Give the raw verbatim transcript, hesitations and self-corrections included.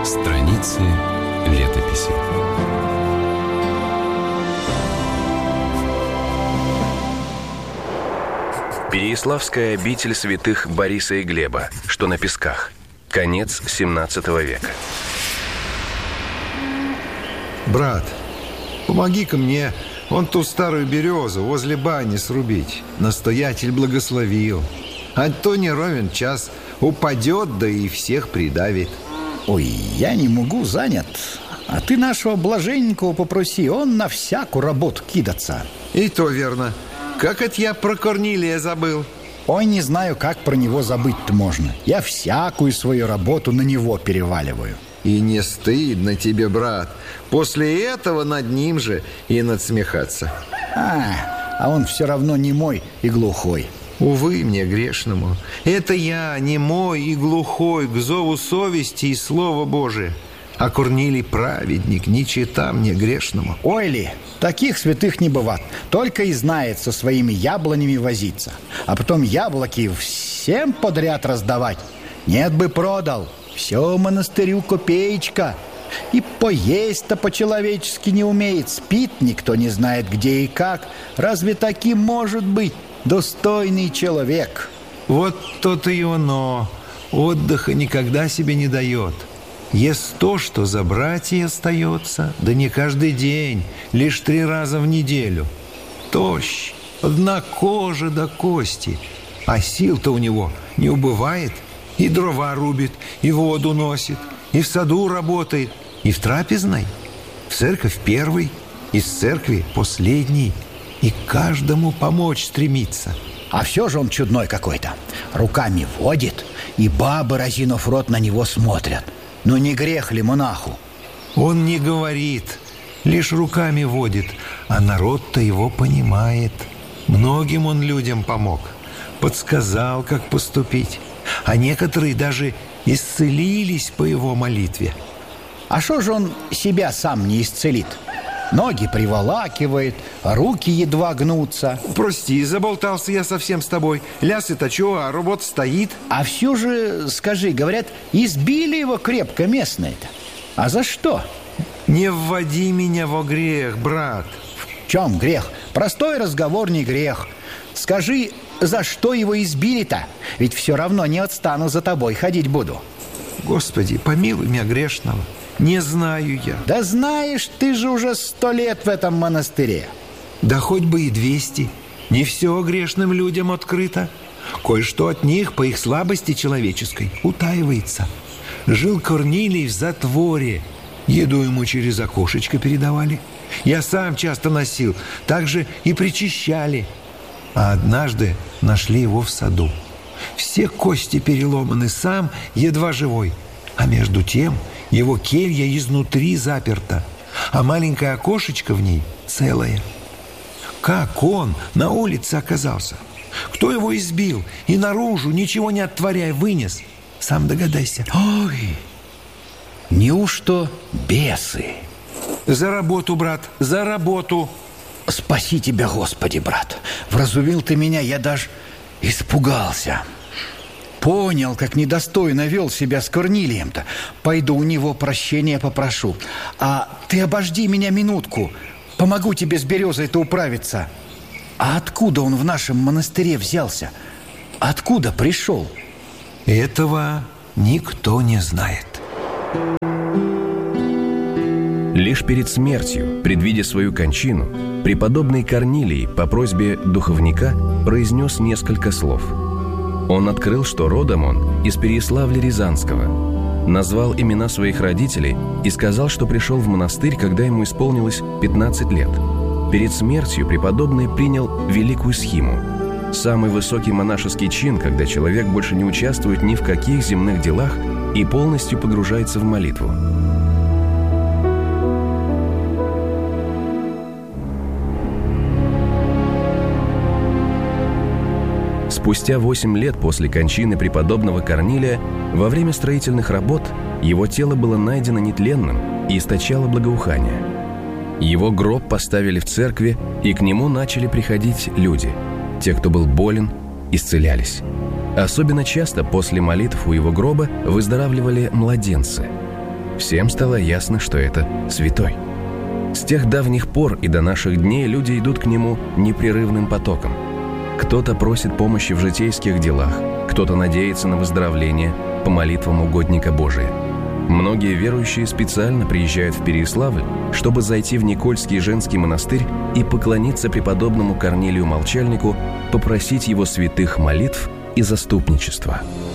Страницы летописи. Переяславская обитель святых Бориса и Глеба, что на Песках. Конец семнадцатого века. Брат, помоги-ка мне вон ту старую березу возле бани срубить. Настоятель благословил. А то не ровен час упадет, да и всех придавит. Ой, я не могу, занят. А ты нашего блаженненького попроси, он на всякую работу кидаться. И то верно. Как это я про Корнилия забыл? Ой, не знаю, как про него забыть-то можно. Я всякую свою работу на него переваливаю. И не стыдно тебе, брат, после этого над ним же и надсмехаться. А, а он все равно немой и глухой. Увы мне грешному, это я, немой и глухой, к зову совести и слова Божия. А Корнилий праведник, не чита мне грешному. Ой ли, таких святых не бывает. Только и знает со своими яблонями возиться. А потом яблоки всем подряд раздавать. Нет бы продал. Все монастырю копеечка. И поесть-то по-человечески не умеет. Спит, никто не знает где и как. Разве таким может быть достойный человек? Вот то-то и оно. Отдыха никогда себе не дает. Ест то, что за братья остается, да не каждый день, лишь три раза в неделю. Тощ, одна кожа до кости, а сил-то у него не убывает. И дрова рубит, и воду носит, и в саду работает, и в трапезной. В церковь первый, из церкви последний, и каждому помочь стремится. А все же он чудной какой-то. Руками водит, и бабы, разинув рот, на него смотрят. Ну не грех ли монаху? Он не говорит, лишь руками водит, а народ-то его понимает. Многим он людям помог, подсказал, как поступить. А некоторые даже исцелились по его молитве. А что же он себя сам не исцелит? Ноги приволакивает, руки едва гнутся. Прости, заболтался я совсем с тобой. Лясы-то чё, а работа стоит. А все же, скажи, говорят, избили его крепко местные-то. А за что? Не вводи меня во грех, брат. В чем грех? Простой разговор не грех. Скажи, за что его избили-то? Ведь все равно не отстану, за тобой ходить буду. Господи, помилуй меня грешного. Не знаю я. Да знаешь, ты же уже сто лет в этом монастыре. Да хоть бы и двести. Не все грешным людям открыто. Кое-что от них по их слабости человеческой утаивается. Жил Корнилий в затворе. Еду ему через окошечко передавали. Я сам часто носил. Так же и причащали. А однажды нашли его в саду. Все кости переломаны, сам едва живой. А между тем его келья изнутри заперта, а маленькое окошечко в ней целое. Как он на улице оказался? Кто его избил и наружу, ничего не оттворяя, вынес? Сам догадайся. Ой, неужто бесы? За работу, брат, за работу. Спаси тебя, Господи, брат. Вразумил ты меня, я даже испугался. Понял, как недостойно вел себя с Корнилием-то. Пойду у него прощения попрошу. А ты обожди меня минутку. Помогу тебе с березой-то управиться. А откуда он в нашем монастыре взялся? Откуда пришел? Этого никто не знает. Лишь перед смертью, предвидя свою кончину, преподобный Корнилий по просьбе духовника произнес несколько слов. Он открыл, что родом он из Переяславля-Рязанского, назвал имена своих родителей и сказал, что пришел в монастырь, когда ему исполнилось пятнадцать лет. Перед смертью преподобный принял великую схиму, самый высокий монашеский чин, когда человек больше не участвует ни в каких земных делах и полностью погружается в молитву. Спустя восемь лет после кончины преподобного Корнилия, во время строительных работ, его тело было найдено нетленным и источало благоухание. Его гроб поставили в церкви, и к нему начали приходить люди. Те, кто был болен, исцелялись. Особенно часто после молитв у его гроба выздоравливали младенцы. Всем стало ясно, что это святой. С тех давних пор и до наших дней люди идут к нему непрерывным потоком. Кто-то просит помощи в житейских делах, кто-то надеется на выздоровление по молитвам угодника Божия. Многие верующие специально приезжают в Переяславль, чтобы зайти в Никольский женский монастырь и поклониться преподобному Корнилию Молчальнику, попросить его святых молитв и заступничества.